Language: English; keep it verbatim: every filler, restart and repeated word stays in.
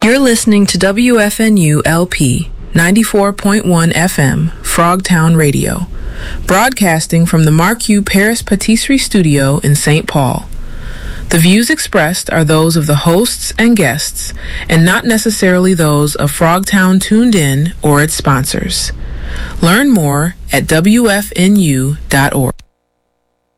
You're listening to W F N U L P ninety-four point one F M, Frogtown Radio, broadcasting from the Marque Paris Patisserie Studio in Saint Paul. The views expressed are those of the hosts and guests, and not necessarily those of Frogtown Tuned In or its sponsors. Learn more at W F N U dot org.